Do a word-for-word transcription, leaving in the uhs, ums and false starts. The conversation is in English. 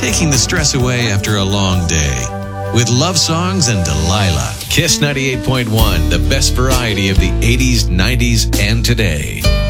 taking the stress away after a long day. With love songs and Delilah. Kiss ninety-eight point one, the best variety of the eighties, nineties, and today.